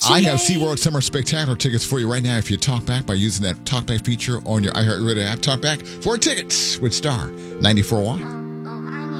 I have SeaWorld Summer Spectacular tickets for you right now if you talk back by using that talkback feature on your iHeartRadio app. Talk back for tickets with Star 94.1.